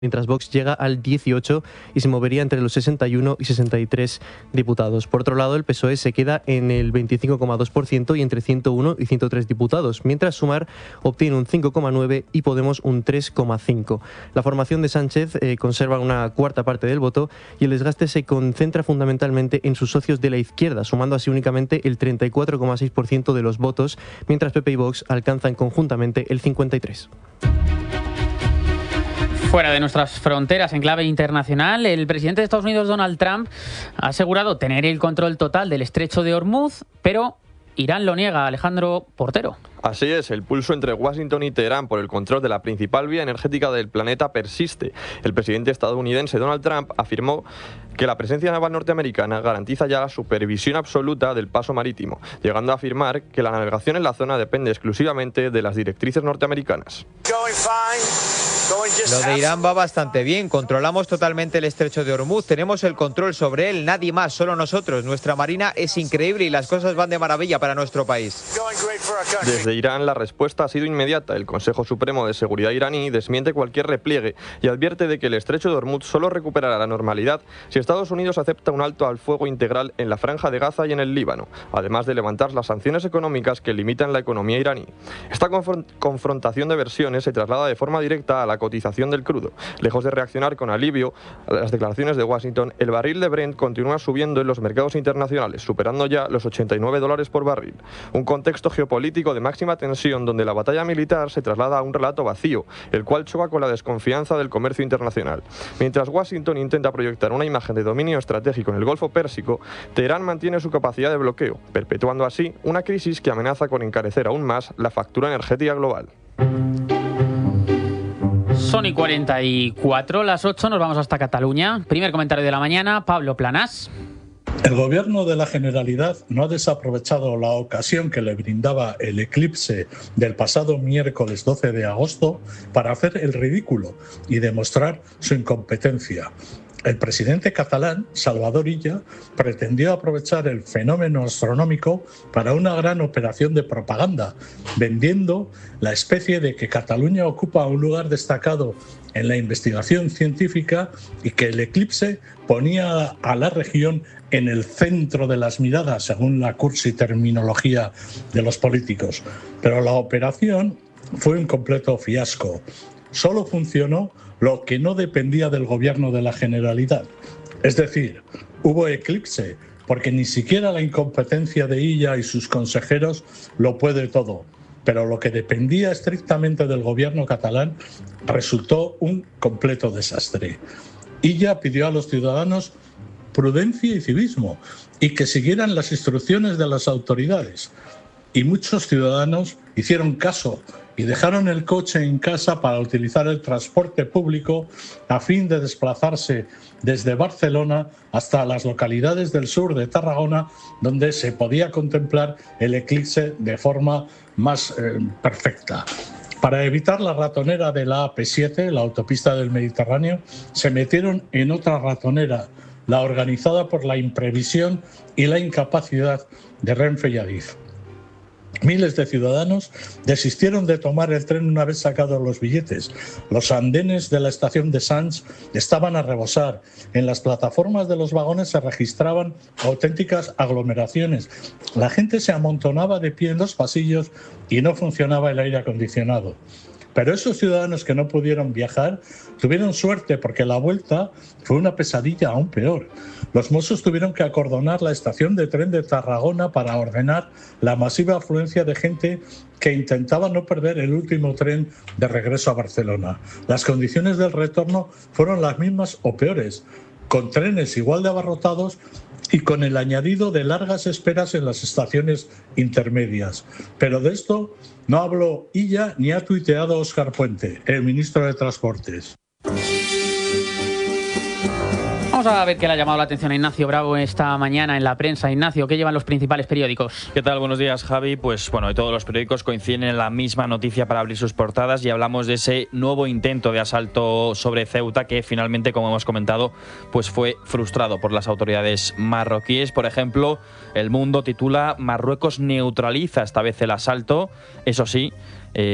mientras Vox llega al 18 y se movería entre los 61 y 63 diputados. Por otro lado, el PSOE se queda en el 25,2% y entre 101 y 103 diputados, mientras Sumar obtiene un 5,9 y Podemos un 3,5. La formación de Sánchez conserva una cuarta parte del voto y el desgaste se concentra fundamentalmente en sus socios de la izquierda, sumando así únicamente el 34,6% de los votos, mientras PP y Vox alcanzan conjuntamente el 53%. Fuera de nuestras fronteras, en clave internacional, el presidente de Estados Unidos, Donald Trump, ha asegurado tener el control total del estrecho de Hormuz, pero Irán lo niega. Alejandro Portero. Así es, el pulso entre Washington y Teherán por el control de la principal vía energética del planeta persiste. El presidente estadounidense Donald Trump afirmó que la presencia naval norteamericana garantiza ya la supervisión absoluta del paso marítimo, llegando a afirmar que la navegación en la zona depende exclusivamente de las directrices norteamericanas. Lo de Irán va bastante bien, controlamos totalmente el estrecho de Hormuz, tenemos el control sobre él, nadie más, solo nosotros. Nuestra marina es increíble y las cosas van de maravilla para nuestro país. Desde Irán la respuesta ha sido inmediata. El Consejo Supremo de Seguridad iraní desmiente cualquier repliegue y advierte de que el estrecho de Hormuz solo recuperará la normalidad si Estados Unidos acepta un alto al fuego integral en la Franja de Gaza y en el Líbano, además de levantar las sanciones económicas que limitan la economía iraní. Esta confrontación de versiones se traslada de forma directa a la cotización del crudo. Lejos de reaccionar con alivio a las declaraciones de Washington, el barril de Brent continúa subiendo en los mercados internacionales, superando ya los $89 por barril. Un contexto geopolítico de máxima tensión donde la batalla militar se traslada a un relato vacío, el cual choca con la desconfianza del comercio internacional. Mientras Washington intenta proyectar una imagen de dominio estratégico en el Golfo Pérsico, Teherán mantiene su capacidad de bloqueo, perpetuando así una crisis que amenaza con encarecer aún más la factura energética global. Son y 44, las 8, nos vamos hasta Cataluña. Primer comentario de la mañana, Pablo Planás. El Gobierno de la Generalidad no ha desaprovechado la ocasión que le brindaba el eclipse del pasado miércoles 12 de agosto para hacer el ridículo y demostrar su incompetencia. El presidente catalán, Salvador Illa, pretendió aprovechar el fenómeno astronómico para una gran operación de propaganda, vendiendo la especie de que Cataluña ocupa un lugar destacado en la investigación científica y que el eclipse ponía a la región en el centro de las miradas, según la cursi terminología de los políticos. Pero la operación fue un completo fiasco. Solo funcionó lo que no dependía del Gobierno de la Generalidad. Es decir, hubo eclipse, porque ni siquiera la incompetencia de Illa y sus consejeros lo puede todo. Pero lo que dependía estrictamente del Gobierno catalán resultó un completo desastre. Illa pidió a los ciudadanos prudencia y civismo y que siguieran las instrucciones de las autoridades. Y muchos ciudadanos hicieron caso y dejaron el coche en casa para utilizar el transporte público a fin de desplazarse desde Barcelona hasta las localidades del sur de Tarragona, donde se podía contemplar el eclipse de forma más perfecta. Para evitar la ratonera de la AP7, la autopista del Mediterráneo, se metieron en otra ratonera, la organizada por la imprevisión y la incapacidad de Renfe y Adif. Miles de ciudadanos desistieron de tomar el tren una vez sacados los billetes. Los andenes de la estación de Sants estaban a rebosar. En las plataformas de los vagones se registraban auténticas aglomeraciones. La gente se amontonaba de pie en los pasillos y no funcionaba el aire acondicionado. Pero esos ciudadanos que no pudieron viajar tuvieron suerte porque la vuelta fue una pesadilla aún peor. Los Mossos tuvieron que acordonar la estación de tren de Tarragona para ordenar la masiva afluencia de gente que intentaba no perder el último tren de regreso a Barcelona. Las condiciones del retorno fueron las mismas o peores, con trenes igual de abarrotados y con el añadido de largas esperas en las estaciones intermedias. Pero de esto no habló Illa ni ha tuiteado Óscar Puente, el ministro de Transportes. Vamos a ver qué le ha llamado la atención a Ignacio Bravo esta mañana en la prensa. Ignacio, ¿qué llevan los principales periódicos? ¿Qué tal? Buenos días, Javi. Pues bueno, todos los periódicos coinciden en la misma noticia para abrir sus portadas y hablamos de ese nuevo intento de asalto sobre Ceuta que finalmente, como hemos comentado, pues fue frustrado por las autoridades marroquíes. Por ejemplo, El Mundo titula: Marruecos neutraliza esta vez el asalto. Eso sí,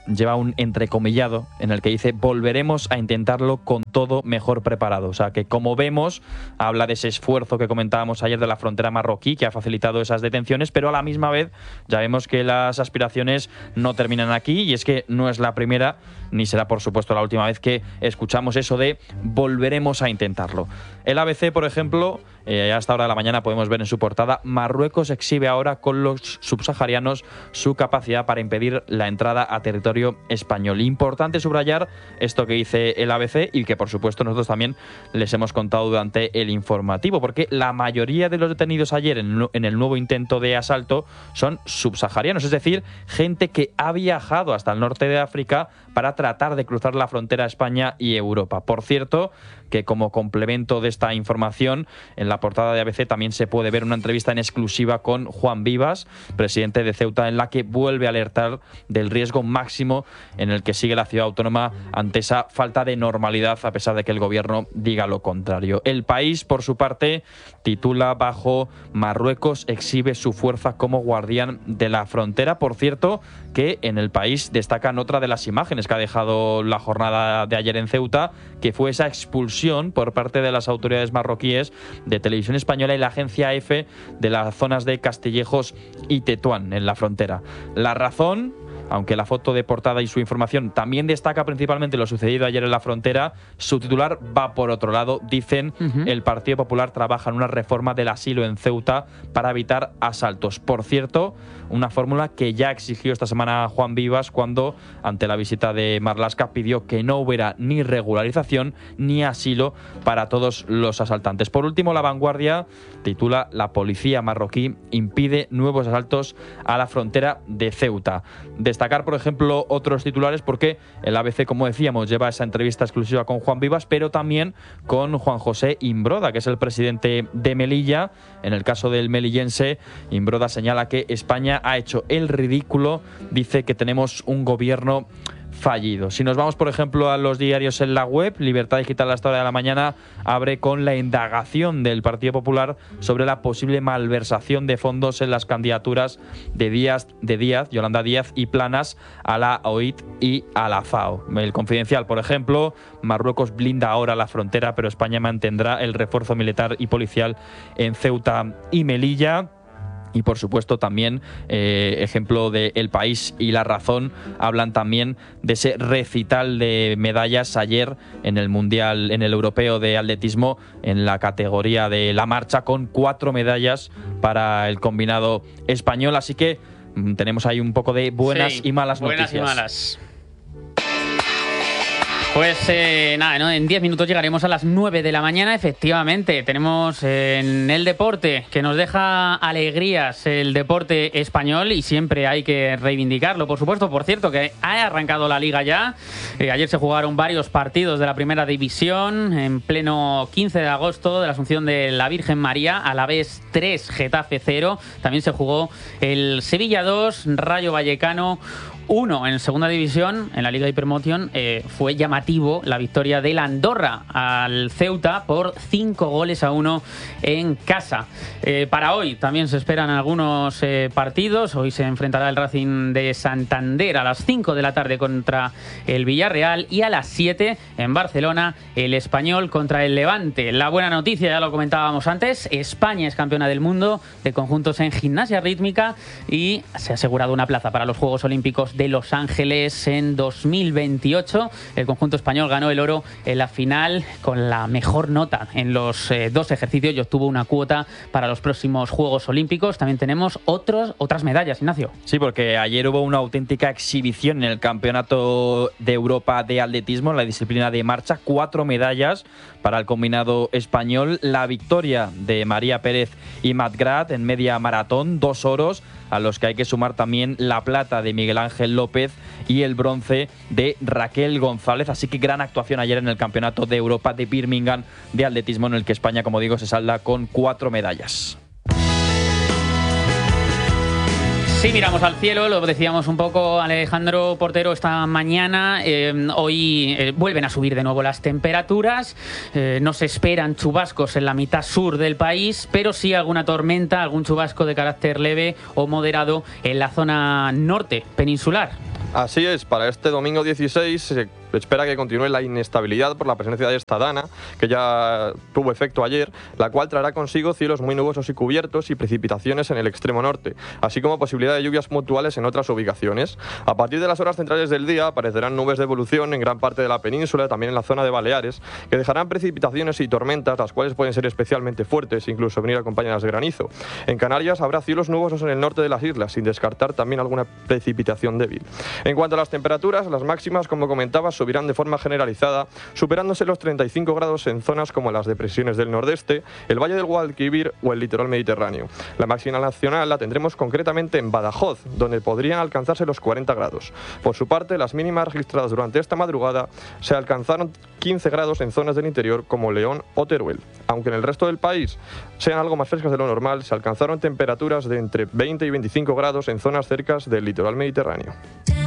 lleva un entrecomillado en el que dice: volveremos a intentarlo con todo mejor preparado. O sea que, como vemos, habla de ese esfuerzo que comentábamos ayer de la frontera marroquí, que ha facilitado esas detenciones, pero a la misma vez ya vemos que las aspiraciones no terminan aquí, y es que no es la primera ni será, por supuesto, la última vez que escuchamos eso de volveremos a intentarlo. El ABC, por ejemplo, a esta hora de la mañana podemos ver en su portada: Marruecos exhibe ahora con los subsaharianos su capacidad para impedir la entrada a territorio español. Importante subrayar esto que dice el ABC y que, por supuesto, nosotros también les hemos contado durante el informativo, porque la mayoría de los detenidos ayer en el nuevo intento de asalto son subsaharianos, es decir, gente que ha viajado hasta el norte de África para tratar de cruzar la frontera a España y Europa. Por cierto, que como complemento de esta información, en la portada de ABC también se puede ver una entrevista en exclusiva con Juan Vivas, presidente de Ceuta, en la que vuelve a alertar del riesgo máximo en el que sigue la ciudad autónoma ante esa falta de normalidad, a pesar de que el gobierno diga lo contrario. El País, por su parte, titula bajo: Marruecos exhibe su fuerza como guardián de la frontera. Por cierto, que en El País destacan otra de las imágenes que ha dejado la jornada de ayer en Ceuta, que fue esa expulsión por parte de las autoridades marroquíes de Televisión Española y la agencia EFE de las zonas de Castillejos y Tetuán, en la frontera. La razón, aunque la foto de portada y su información también destaca principalmente lo sucedido ayer en la frontera, su titular va por otro lado. Dicen: el Partido Popular trabaja en una reforma del asilo en Ceuta para evitar asaltos. Por cierto, una fórmula que ya exigió esta semana Juan Vivas cuando, ante la visita de Marlaska, pidió que no hubiera ni regularización ni asilo para todos los asaltantes. Por último, La Vanguardia titula: La policía marroquí impide nuevos asaltos a la frontera de Ceuta. Destacar, por ejemplo, otros titulares, porque el ABC, como decíamos, lleva esa entrevista exclusiva con Juan Vivas, pero también con Juan José Imbroda, que es el presidente de Melilla. En el caso del melillense, Imbroda señala que España ha hecho el ridículo, dice que tenemos un gobierno fallido. Si nos vamos, por ejemplo, a los diarios en la web, Libertad Digital a esta hora de la mañana abre con la indagación del Partido Popular sobre la posible malversación de fondos en las candidaturas de Díaz, Yolanda Díaz y Planas a la OIT y a la FAO. El Confidencial, por ejemplo: Marruecos blinda ahora la frontera, pero España mantendrá el refuerzo militar y policial en Ceuta y Melilla. Y, por supuesto, también ejemplo de El País y La Razón hablan también de ese recital de medallas ayer en el Mundial, en el Europeo de Atletismo, en la categoría de la marcha, con 4 medallas para el combinado español. Así que tenemos ahí un poco de buenas y malas noticias. Buenas y malas. Pues nada, ¿no? En 10 minutos llegaremos a las 9 de la mañana. Efectivamente, tenemos en el deporte, que nos deja alegrías, el deporte español, y siempre hay que reivindicarlo, por supuesto. Por cierto, que ha arrancado la Liga ya. Ayer se jugaron varios partidos de la Primera División, en pleno 15 de agosto, de la Asunción de la Virgen María. Alavés 3, Getafe 0. También se jugó el Sevilla 2, Rayo Vallecano 1. En segunda división, en la Liga Hypermotion, fue llamativo la victoria del Andorra al Ceuta por 5-1 en casa. Para hoy también se esperan algunos partidos. Hoy se enfrentará el Racing de Santander a las 5 de la tarde contra el Villarreal, y a las 7 en Barcelona el Español contra el Levante. La buena noticia, ya lo comentábamos antes: España es campeona del mundo de conjuntos en gimnasia rítmica y se ha asegurado una plaza para los Juegos Olímpicos de Los Ángeles en 2028. El conjunto español ganó el oro en la final con la mejor nota en los 2 ejercicios y obtuvo una cuota para los próximos Juegos Olímpicos. También tenemos otras medallas, Ignacio. Sí, porque ayer hubo una auténtica exhibición en el Campeonato de Europa de Atletismo, en la disciplina de marcha. 4 medallas para el combinado español. La victoria de María Pérez y Matt Grad en media maratón, 2 oros, a los que hay que sumar también la plata de Miguel Ángel López y el bronce de Raquel González. Así que gran actuación ayer en el Campeonato de Europa de Birmingham de atletismo, en el que España, como digo, se salda con 4 medallas. Sí, miramos al cielo, lo decíamos un poco Alejandro Portero esta mañana. Hoy vuelven a subir de nuevo las temperaturas. No se esperan chubascos en la mitad sur del país, pero sí alguna tormenta, algún chubasco de carácter leve o moderado en la zona norte peninsular. Así es, para este domingo 16 se espera que continúe la inestabilidad por la presencia de esta dana, que ya tuvo efecto ayer, la cual traerá consigo cielos muy nubosos y cubiertos y precipitaciones en el extremo norte, así como posibilidad de lluvias puntuales en otras ubicaciones. A partir de las horas centrales del día aparecerán nubes de evolución en gran parte de la península, también en la zona de Baleares, que dejarán precipitaciones y tormentas, las cuales pueden ser especialmente fuertes, incluso venir acompañadas de granizo. En Canarias habrá cielos nubosos en el norte de las islas, sin descartar también alguna precipitación débil. En cuanto a las temperaturas, las máximas, como comentaba, subirán de forma generalizada, superándose los 35 grados en zonas como las depresiones del nordeste, el Valle del Guadalquivir o el litoral mediterráneo. La máxima nacional la tendremos concretamente en Badajoz, donde podrían alcanzarse los 40 grados. Por su parte, las mínimas registradas durante esta madrugada se alcanzaron 15 grados en zonas del interior como León o Teruel. Aunque en el resto del país sean algo más frescas de lo normal, se alcanzaron temperaturas de entre 20 y 25 grados en zonas cercas del litoral mediterráneo.